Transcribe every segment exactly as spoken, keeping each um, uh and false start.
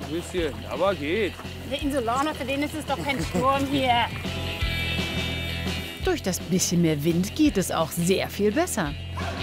ein bisschen, aber geht. Der Insulaner, für den ist es doch kein Sturm hier. Durch das bisschen mehr Wind geht es auch sehr viel besser.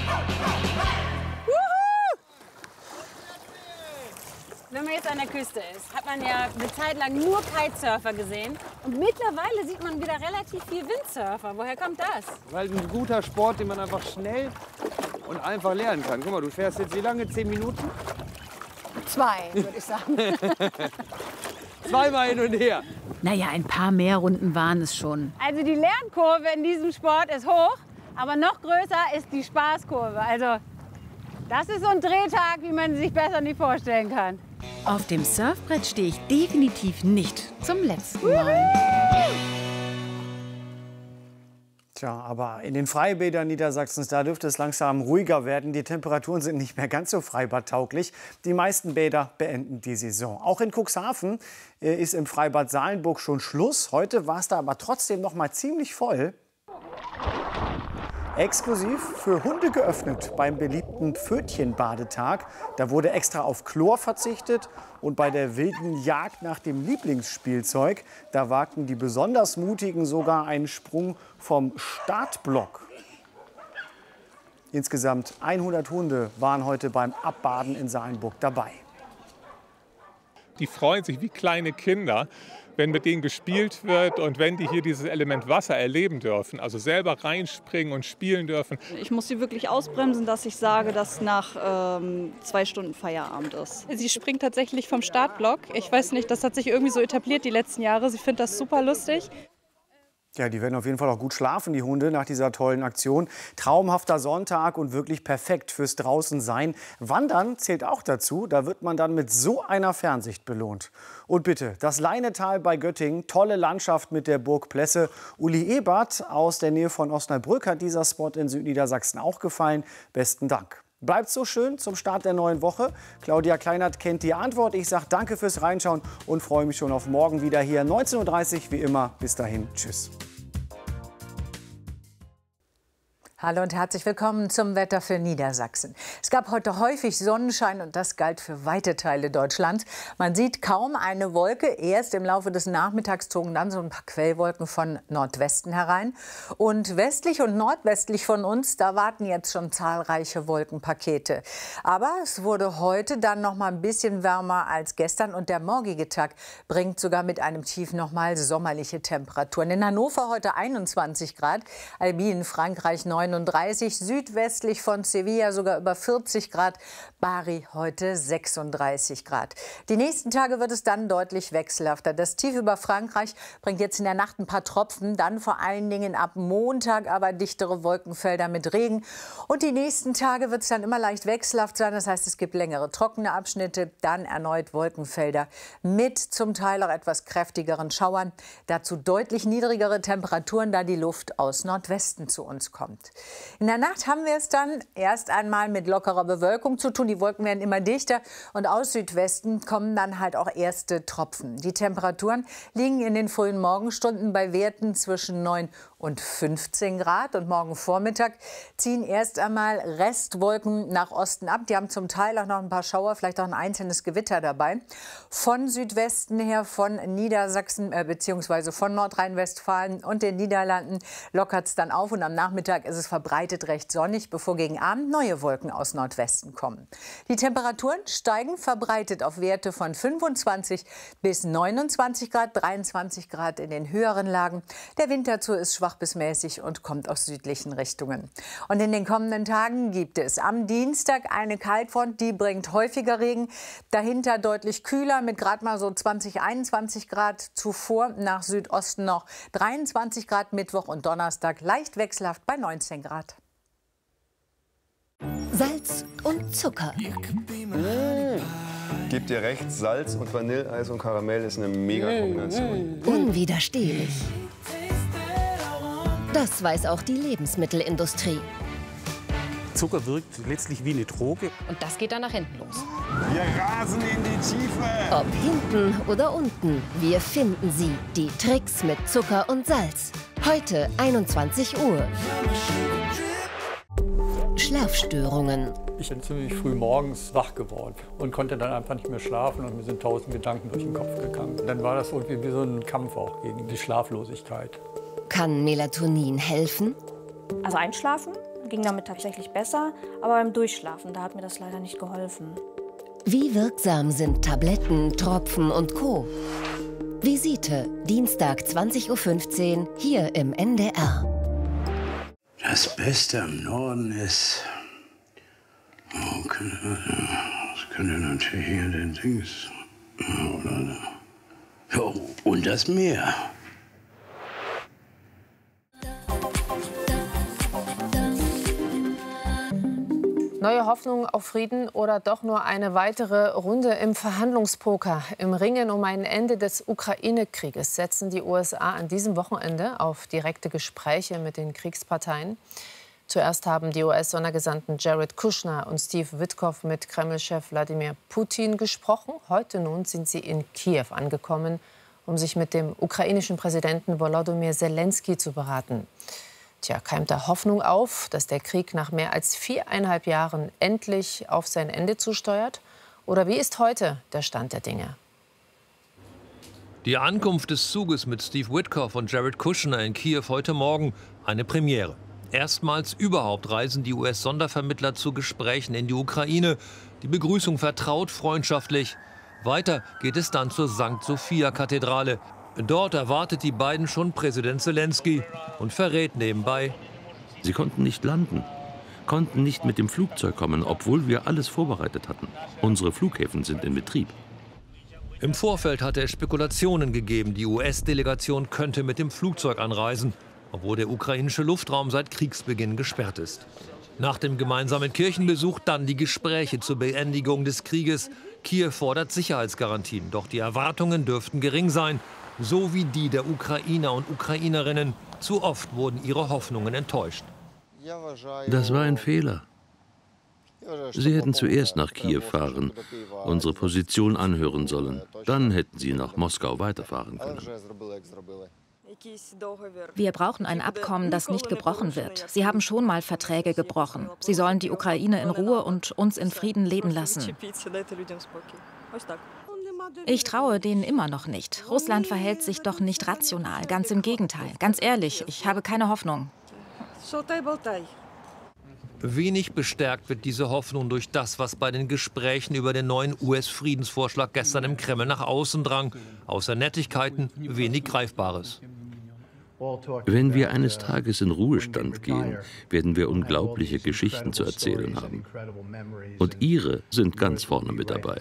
Wenn man jetzt an der Küste ist, hat man ja eine Zeit lang nur Kitesurfer gesehen. Und mittlerweile sieht man wieder relativ viel Windsurfer. Woher kommt das? Weil ein guter Sport, den man einfach schnell und einfach lernen kann. Guck mal, du fährst jetzt wie lange? Zehn Minuten? Zwei, würde ich sagen. Zweimal hin und her. Naja, ein paar mehr Runden waren es schon. Also die Lernkurve in diesem Sport ist hoch, aber noch größer ist die Spaßkurve. Also das ist so ein Drehtag, wie man sich besser nicht vorstellen kann. Auf dem Surfbrett stehe ich definitiv nicht zum letzten Mal. Tja, aber in den Freibädern Niedersachsens, da dürfte es langsam ruhiger werden. Die Temperaturen sind nicht mehr ganz so freibadtauglich. Die meisten Bäder beenden die Saison. Auch in Cuxhaven äh, ist im Freibad Salenburg schon Schluss. Heute war es da aber trotzdem noch mal ziemlich voll. Exklusiv für Hunde geöffnet beim beliebten Pfötchenbadetag. Da wurde extra auf Chlor verzichtet. Und bei der wilden Jagd nach dem Lieblingsspielzeug, da wagten die besonders Mutigen sogar einen Sprung vom Startblock. Insgesamt hundert Hunde waren heute beim Abbaden in Salenburg dabei. Die freuen sich wie kleine Kinder, wenn mit denen gespielt wird und wenn die hier dieses Element Wasser erleben dürfen, also selber reinspringen und spielen dürfen. Ich muss sie wirklich ausbremsen, dass ich sage, dass nach ähm, zwei Stunden Feierabend ist. Sie springt tatsächlich vom Startblock. Ich weiß nicht, das hat sich irgendwie so etabliert die letzten Jahre. Sie findet das super lustig. Ja, die werden auf jeden Fall auch gut schlafen, die Hunde, nach dieser tollen Aktion. Traumhafter Sonntag und wirklich perfekt fürs Draußensein. Wandern zählt auch dazu. Da wird man dann mit so einer Fernsicht belohnt. Und bitte, das Leinetal bei Göttingen, tolle Landschaft mit der Burg Plesse. Uli Ebert aus der Nähe von Osnabrück hat dieser Spot in Südniedersachsen auch gefallen. Besten Dank. Bleibt so schön zum Start der neuen Woche. Claudia Kleinert kennt die Antwort. Ich sage danke fürs Reinschauen und freue mich schon auf morgen wieder hier. neunzehn Uhr dreißig wie immer. Bis dahin. Tschüss. Hallo und herzlich willkommen zum Wetter für Niedersachsen. Es gab heute häufig Sonnenschein und das galt für weite Teile Deutschlands. Man sieht kaum eine Wolke. Erst im Laufe des Nachmittags zogen dann so ein paar Quellwolken von Nordwesten herein. Und westlich und nordwestlich von uns, da warten jetzt schon zahlreiche Wolkenpakete. Aber es wurde heute dann noch mal ein bisschen wärmer als gestern und der morgige Tag bringt sogar mit einem Tief noch mal sommerliche Temperaturen. In Hannover heute einundzwanzig Grad, Albi in Frankreich neununddreißig, südwestlich von Sevilla sogar über vierzig Grad, Bari heute sechsunddreißig Grad. Die nächsten Tage wird es dann deutlich wechselhafter. Das Tief über Frankreich bringt jetzt in der Nacht ein paar Tropfen, dann vor allen Dingen ab Montag aber dichtere Wolkenfelder mit Regen. Und die nächsten Tage wird es dann immer leicht wechselhaft sein, das heißt, es gibt längere trockene Abschnitte, dann erneut Wolkenfelder mit zum Teil auch etwas kräftigeren Schauern. Dazu deutlich niedrigere Temperaturen, da die Luft aus Nordwesten zu uns kommt. In der Nacht haben wir es dann erst einmal mit lockerer Bewölkung zu tun. Die Wolken werden immer dichter und aus Südwesten kommen dann halt auch erste Tropfen. Die Temperaturen liegen in den frühen Morgenstunden bei Werten zwischen neun und fünfzehn Grad. Und morgen Vormittag ziehen erst einmal Restwolken nach Osten ab. Die haben zum Teil auch noch ein paar Schauer, vielleicht auch ein einzelnes Gewitter dabei. Von Südwesten her, von Niedersachsen äh, bzw. von Nordrhein-Westfalen und den Niederlanden lockert es dann auf. Und am Nachmittag ist es verbreitet recht sonnig, bevor gegen Abend neue Wolken aus Nordwesten kommen. Die Temperaturen steigen verbreitet auf Werte von fünfundzwanzig bis neunundzwanzig Grad, dreiundzwanzig Grad in den höheren Lagen. Der Wind dazu ist schwach bis mäßig und kommt aus südlichen Richtungen. Und in den kommenden Tagen gibt es am Dienstag eine Kaltfront, die bringt häufiger Regen. Dahinter deutlich kühler mit gerade mal so zwanzig, einundzwanzig Grad. Zuvor nach Südosten noch dreiundzwanzig Grad Mittwoch und Donnerstag leicht wechselhaft bei neunzehn Grad. Salz und Zucker. Mmh. Gebt dir recht, Salz und Vanilleeis und Karamell ist eine mega Kombination. Unwiderstehlich. Das weiß auch die Lebensmittelindustrie. Zucker wirkt letztlich wie eine Droge. Und das geht dann nach hinten los. Wir rasen in die Tiefe. Ob hinten oder unten, wir finden sie. Die Tricks mit Zucker und Salz. Heute einundzwanzig Uhr. Schlafstörungen. Ich bin ziemlich früh morgens wach geworden und konnte dann einfach nicht mehr schlafen und mir sind tausend Gedanken durch den Kopf gegangen. Dann war das irgendwie wie so ein Kampf auch gegen die Schlaflosigkeit. Kann Melatonin helfen? Also einschlafen ging damit tatsächlich besser, aber beim Durchschlafen, da hat mir das leider nicht geholfen. Wie wirksam sind Tabletten, Tropfen und Co.? Visite, Dienstag zwanzig Uhr fünfzehn, hier im N D R. Das Beste am Norden ist... Oh, das könnte natürlich hier den Dings... Oder, ja, und das Meer. Neue Hoffnung auf Frieden oder doch nur eine weitere Runde im Verhandlungspoker? Im Ringen um ein Ende des Ukraine-Krieges setzen die U S A an diesem Wochenende auf direkte Gespräche mit den Kriegsparteien. Zuerst haben die U S-Sondergesandten Jared Kushner und Steve Witkoff mit Kreml-Chef Wladimir Putin gesprochen. Heute nun sind sie in Kiew angekommen, um sich mit dem ukrainischen Präsidenten Volodymyr Zelensky zu beraten. Tja, keimt da Hoffnung auf, dass der Krieg nach mehr als viereinhalb Jahren endlich auf sein Ende zusteuert? Oder wie ist heute der Stand der Dinge? Die Ankunft des Zuges mit Steve Witkoff und Jared Kushner in Kiew heute Morgen eine Premiere. Erstmals überhaupt reisen die U S-Sondervermittler zu Gesprächen in die Ukraine. Die Begrüßung vertraut, freundschaftlich. Weiter geht es dann zur Sankt Sophia-Kathedrale. Dort erwartet die beiden schon Präsident Zelensky und verrät nebenbei: Sie konnten nicht landen, konnten nicht mit dem Flugzeug kommen, obwohl wir alles vorbereitet hatten. Unsere Flughäfen sind in Betrieb. Im Vorfeld hatte es Spekulationen gegeben, die U S-Delegation könnte mit dem Flugzeug anreisen, obwohl der ukrainische Luftraum seit Kriegsbeginn gesperrt ist. Nach dem gemeinsamen Kirchenbesuch dann die Gespräche zur Beendigung des Krieges. Kiew fordert Sicherheitsgarantien, doch die Erwartungen dürften gering sein, so wie die der Ukrainer und Ukrainerinnen. Zu oft wurden ihre Hoffnungen enttäuscht. Das war ein Fehler. Sie hätten zuerst nach Kiew fahren, unsere Position anhören sollen. Dann hätten sie nach Moskau weiterfahren können. Wir brauchen ein Abkommen, das nicht gebrochen wird. Sie haben schon mal Verträge gebrochen. Sie sollen die Ukraine in Ruhe und uns in Frieden leben lassen. Ich traue denen immer noch nicht. Russland verhält sich doch nicht rational. Ganz im Gegenteil. Ganz ehrlich, ich habe keine Hoffnung. Wenig bestärkt wird diese Hoffnung durch das, was bei den Gesprächen über den neuen U S-Friedensvorschlag gestern im Kreml nach außen drang. Außer Nettigkeiten wenig Greifbares. Wenn wir eines Tages in Ruhestand gehen, werden wir unglaubliche Geschichten zu erzählen haben. Und Ihre sind ganz vorne mit dabei.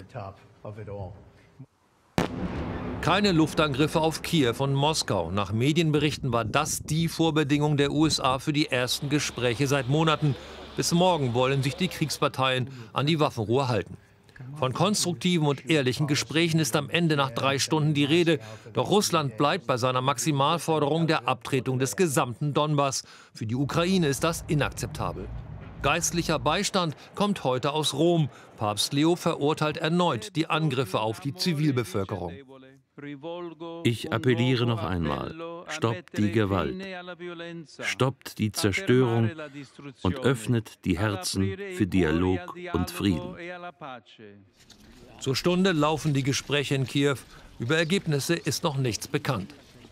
Keine Luftangriffe auf Kiew und Moskau. Nach Medienberichten war das die Vorbedingung der U S A für die ersten Gespräche seit Monaten. Bis morgen wollen sich die Kriegsparteien an die Waffenruhe halten. Von konstruktiven und ehrlichen Gesprächen ist am Ende nach drei Stunden die Rede. Doch Russland bleibt bei seiner Maximalforderung der Abtretung des gesamten Donbass. Für die Ukraine ist das inakzeptabel. Geistlicher Beistand kommt heute aus Rom. Papst Leo verurteilt erneut die Angriffe auf die Zivilbevölkerung. Ich appelliere noch einmal, stoppt die Gewalt, stoppt die Zerstörung und öffnet die Herzen für Dialog und Frieden. Zur Stunde laufen die Gespräche in Kiew. Über Ergebnisse ist noch nichts bekannt.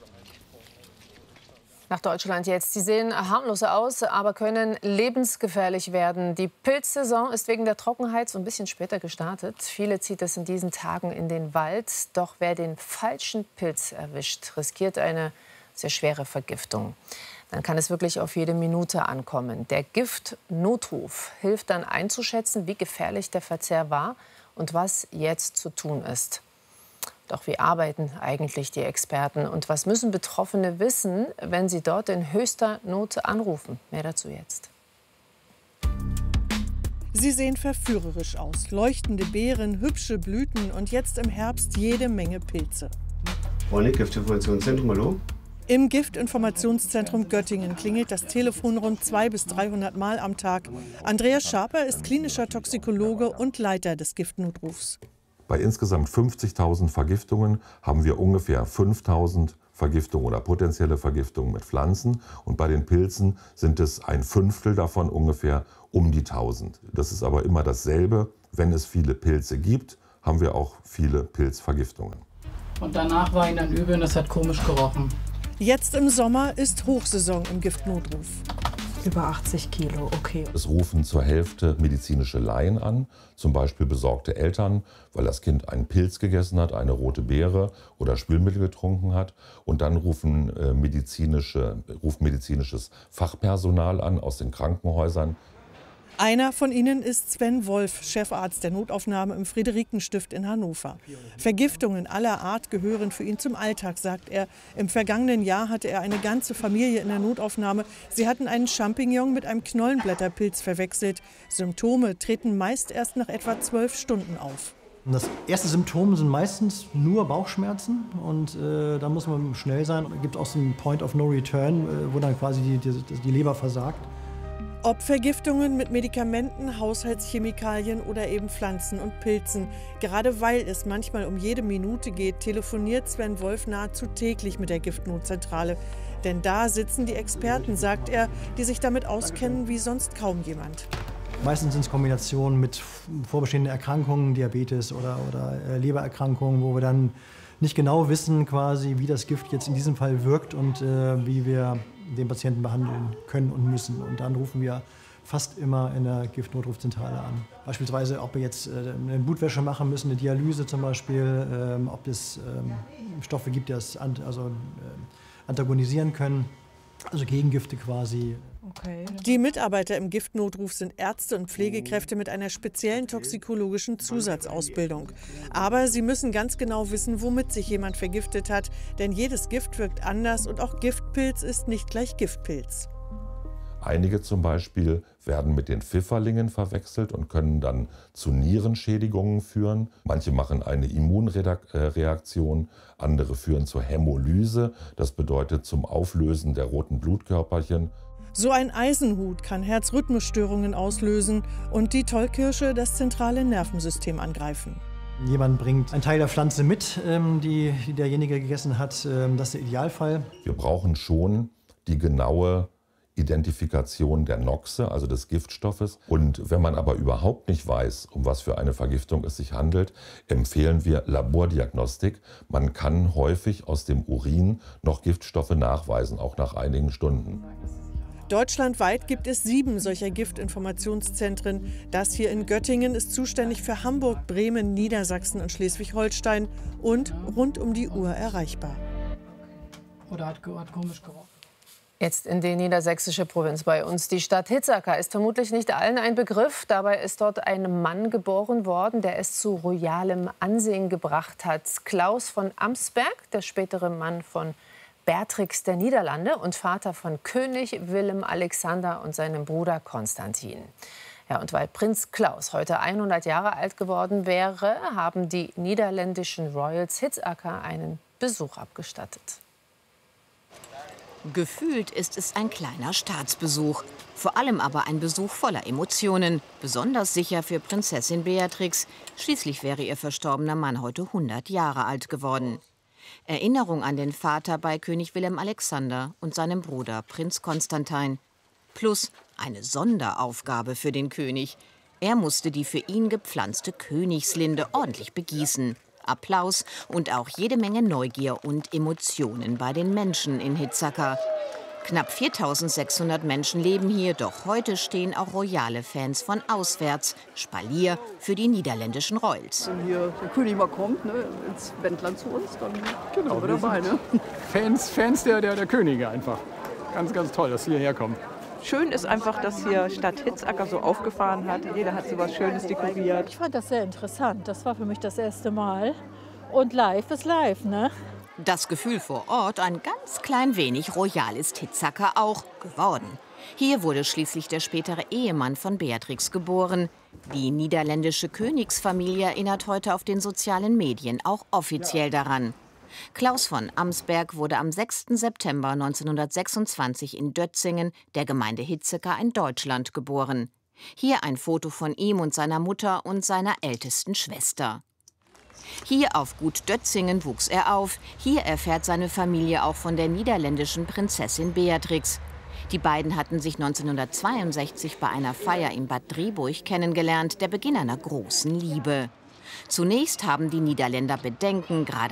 Nach Deutschland jetzt. Sie sehen harmlos aus, aber können lebensgefährlich werden. Die Pilzsaison ist wegen der Trockenheit so ein bisschen später gestartet. Viele zieht es in diesen Tagen in den Wald. Doch wer den falschen Pilz erwischt, riskiert eine sehr schwere Vergiftung. Dann kann es wirklich auf jede Minute ankommen. Der Giftnotruf hilft dann einzuschätzen, wie gefährlich der Verzehr war und was jetzt zu tun ist. Doch wie arbeiten eigentlich die Experten und was müssen Betroffene wissen, wenn sie dort in höchster Not anrufen? Mehr dazu jetzt. Sie sehen verführerisch aus. Leuchtende Beeren, hübsche Blüten und jetzt im Herbst jede Menge Pilze. Giftinformationszentrum, hallo? Im Giftinformationszentrum Göttingen klingelt das Telefon rund zweihundert bis dreihundert Mal am Tag. Andreas Schaper ist klinischer Toxikologe und Leiter des Giftnotrufs. Bei insgesamt fünfzigtausend Vergiftungen haben wir ungefähr fünftausend Vergiftung oder potenzielle Vergiftung mit Pflanzen. Und bei den Pilzen sind es ein Fünftel davon ungefähr um die tausend. Das ist aber immer dasselbe. Wenn es viele Pilze gibt, haben wir auch viele Pilzvergiftungen. Und danach war ihn dann übel und es hat komisch gerochen. Jetzt im Sommer ist Hochsaison im Giftnotruf. Über achtzig Kilo, okay. Es rufen zur Hälfte medizinische Laien an, zum Beispiel besorgte Eltern, weil das Kind einen Pilz gegessen hat, eine rote Beere oder Spülmittel getrunken hat. Und dann rufen äh, medizinische, ruft medizinisches Fachpersonal an aus den Krankenhäusern. Einer von ihnen ist Sven Wolf, Chefarzt der Notaufnahme im Friederikenstift in Hannover. Vergiftungen aller Art gehören für ihn zum Alltag, sagt er. Im vergangenen Jahr hatte er eine ganze Familie in der Notaufnahme. Sie hatten einen Champignon mit einem Knollenblätterpilz verwechselt. Symptome treten meist erst nach etwa zwölf Stunden auf. Das erste Symptom sind meistens nur Bauchschmerzen und äh, da muss man schnell sein. Es gibt auch so einen Point of No Return, äh, wo dann quasi die, die, die Leber versagt. Ob Vergiftungen mit Medikamenten, Haushaltschemikalien oder eben Pflanzen und Pilzen. Gerade weil es manchmal um jede Minute geht, telefoniert Sven Wolf nahezu täglich mit der Giftnotzentrale. Denn da sitzen die Experten, sagt er, die sich damit auskennen wie sonst kaum jemand. Meistens sind es Kombinationen mit vorbestehenden Erkrankungen, Diabetes oder, oder äh, Lebererkrankungen, wo wir dann nicht genau wissen, quasi, wie das Gift jetzt in diesem Fall wirkt und äh, wie wir den Patienten behandeln können und müssen. Und dann rufen wir fast immer in der Giftnotrufzentrale an. Beispielsweise, ob wir jetzt äh, eine Blutwäsche machen müssen, eine Dialyse zum Beispiel, ähm, ob es ähm, Stoffe gibt, die das an, also, äh, antagonisieren können, also Gegengifte quasi. Okay. Die Mitarbeiter im Giftnotruf sind Ärzte und Pflegekräfte mit einer speziellen toxikologischen Zusatzausbildung. Aber sie müssen ganz genau wissen, womit sich jemand vergiftet hat. Denn jedes Gift wirkt anders und auch Giftpilz ist nicht gleich Giftpilz. Einige zum Beispiel werden mit den Pfifferlingen verwechselt und können dann zu Nierenschädigungen führen. Manche machen eine Immunreaktion, andere führen zur Hämolyse. Das bedeutet zum Auflösen der roten Blutkörperchen. So ein Eisenhut kann Herzrhythmusstörungen auslösen und die Tollkirsche das zentrale Nervensystem angreifen. Jemand bringt einen Teil der Pflanze mit, die, die derjenige gegessen hat. Das ist der Idealfall. Wir brauchen schon die genaue Identifikation der Noxe, also des Giftstoffes. Und wenn man aber überhaupt nicht weiß, um was für eine Vergiftung es sich handelt, empfehlen wir Labordiagnostik. Man kann häufig aus dem Urin noch Giftstoffe nachweisen, auch nach einigen Stunden. Deutschlandweit gibt es sieben solcher Giftinformationszentren. Das hier in Göttingen ist zuständig für Hamburg, Bremen, Niedersachsen und Schleswig-Holstein und rund um die Uhr erreichbar. Oder hat, hat komisch gerochen. Jetzt in die niedersächsische Provinz bei uns. Die Stadt Hitzacker ist vermutlich nicht allen ein Begriff. Dabei ist dort ein Mann geboren worden, der es zu royalem Ansehen gebracht hat. Klaus von Amsberg, der spätere Mann von Beatrix der Niederlande und Vater von König Willem Alexander und seinem Bruder Konstantin. Ja, und weil Prinz Klaus heute hundert Jahre alt geworden wäre, haben die niederländischen Royals Hitzacker einen Besuch abgestattet. Gefühlt ist es ein kleiner Staatsbesuch. Vor allem aber ein Besuch voller Emotionen. Besonders sicher für Prinzessin Beatrix. Schließlich wäre ihr verstorbener Mann heute hundert Jahre alt geworden. Erinnerung an den Vater bei König Willem Alexander und seinem Bruder Prinz Konstantin. Plus eine Sonderaufgabe für den König. Er musste die für ihn gepflanzte Königslinde ordentlich begießen. Applaus und auch jede Menge Neugier und Emotionen bei den Menschen in Hitzacker. Knapp viertausendsechshundert Menschen leben hier, doch heute stehen auch royale Fans von auswärts, Spalier für die niederländischen Royals. Wenn hier der König mal kommt, ne, ins Wendland zu uns, dann genau, sind wir dabei. Ne? Fans, Fans der, der, der Könige einfach. Ganz, ganz toll, dass sie hierher kommen. Schön ist einfach, dass hier Stadt Hitzacker so aufgefahren hat. Jeder hat so was Schönes dekoriert. Ich fand das sehr interessant. Das war für mich das erste Mal. Und live ist live, ne? Das Gefühl vor Ort, ein ganz klein wenig royal ist Hitzacker auch geworden. Hier wurde schließlich der spätere Ehemann von Beatrix geboren. Die niederländische Königsfamilie erinnert heute auf den sozialen Medien auch offiziell daran. Klaus von Amsberg wurde am sechsten September neunzehnhundertsechsundzwanzig in Dötzingen, der Gemeinde Hitzacker in Deutschland, geboren. Hier ein Foto von ihm und seiner Mutter und seiner ältesten Schwester. Hier auf Gut Dötzingen wuchs er auf. Hier erfährt seine Familie auch von der niederländischen Prinzessin Beatrix. Die beiden hatten sich neunzehnhundertzweiundsechzig bei einer Feier in Bad Driburg kennengelernt, der Beginn einer großen Liebe. Zunächst haben die Niederländer Bedenken, gerade